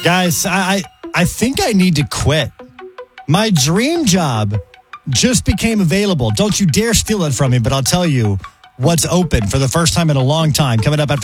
Guys, I think I need to quit. My dream job just became available. Don't you dare steal it from me, but I'll tell you what's open for the first time in a long time. Coming up after